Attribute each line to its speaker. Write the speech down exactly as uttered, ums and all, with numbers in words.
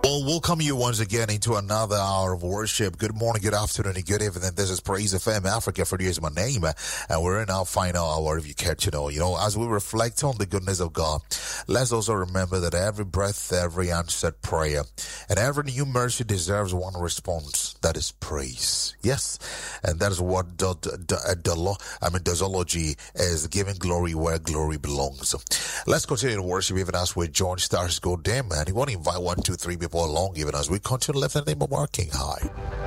Speaker 1: Well, welcome you once again into another hour of worship. Good morning, good afternoon, and good evening. This is Praise F M Africa. For you is my name, and we're in our final hour. If you care to know, you know, as we reflect on the goodness of God, let's also remember that every breath, every answered prayer, and every new mercy deserves one response. That is praise. Yes, and that is what the, the, the law, I mean, doxology is, giving glory where glory belongs. Let's continue to worship even as we join stars go dim, and you want to invite one, two, three people along even as we continue to lift the name of our King high.